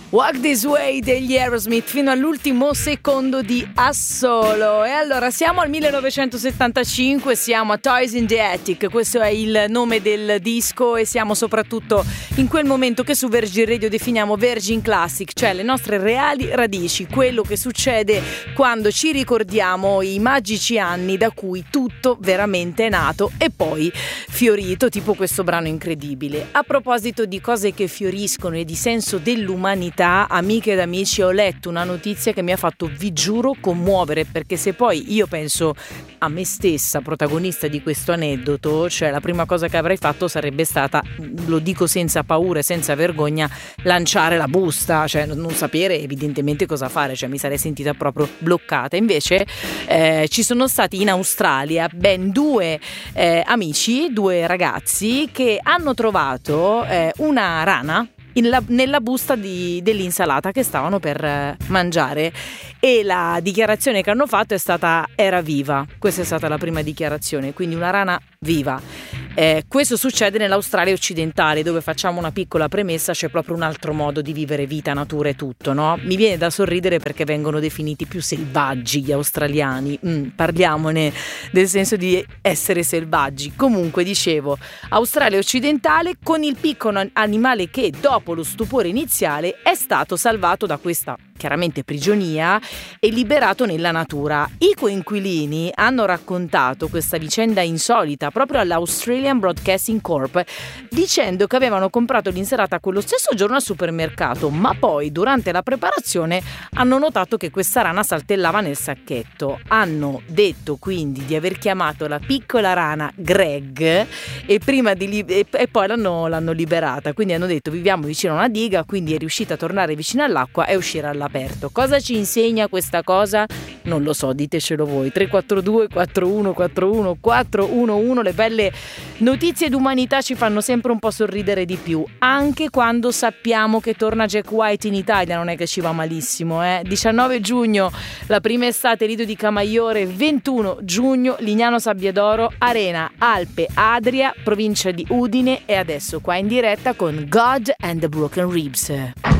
Walk This Way degli Aerosmith fino all'ultimo secondo di assolo. E allora siamo al 1975, siamo a Toys in the Attic, questo è il nome del disco, e siamo soprattutto in quel momento che su Virgin Radio definiamo Virgin Classic, cioè le nostre reali radici, quello che succede quando ci ricordiamo i magici anni da cui tutto veramente è nato e poi fiorito, tipo questo brano incredibile. A proposito di cose che fioriscono e di senso dell'umanità, amiche ed amici, ho letto una notizia che mi ha fatto, vi giuro, commuovere, perché se poi io penso a me stessa, protagonista di questo aneddoto, cioè la prima cosa che avrei fatto sarebbe stata, lo dico senza paura e senza vergogna, lanciare la busta, cioè non sapere evidentemente cosa fare, cioè mi sarei sentita proprio bloccata. Invece ci sono stati in Australia ben due amici, due ragazzi che hanno trovato una rana nella busta dell'insalata che stavano per mangiare, e la dichiarazione che hanno fatto è stata: era viva. Questa è stata la prima dichiarazione, quindi una rana viva. Questo succede nell'Australia occidentale, dove, facciamo una piccola premessa, c'è proprio un altro modo di vivere vita, natura e tutto, no? Mi viene da sorridere perché vengono definiti più selvaggi gli australiani, parliamone del senso di essere selvaggi. Comunque, dicevo, Australia occidentale, con il piccolo animale che dopo lo stupore iniziale è stato salvato da questa chiaramente prigionia e liberato nella natura. I coinquilini hanno raccontato questa vicenda insolita proprio all'Australian Broadcasting Corp, dicendo che avevano comprato l'insalata quello stesso giorno al supermercato, ma poi durante la preparazione hanno notato che questa rana saltellava nel sacchetto. Hanno detto quindi di aver chiamato la piccola rana Greg e poi l'hanno liberata. Quindi hanno detto: viviamo vicino a una diga, quindi è riuscita a tornare vicino all'acqua e uscire all'aperto. Cosa ci insegna questa cosa? Non lo so, ditecelo voi. 342 4141 411. Le belle notizie d'umanità ci fanno sempre un po' sorridere di più, anche quando sappiamo che torna Jack White in Italia, non è che ci va malissimo, 19 giugno la prima estate Lido di Camaiore, 21 giugno Lignano Sabbiadoro, Arena Alpe Adria, provincia di Udine, e adesso qua in diretta con God and the Broken Ribs.